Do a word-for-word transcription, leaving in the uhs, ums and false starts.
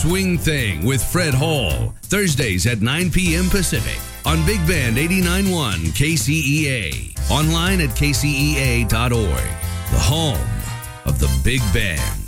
Swing Thing with Fred Hall, Thursdays at nine p.m. Pacific on Big Band eighty-nine point one K C E A. Online at K C E A dot org, the home of the Big Band.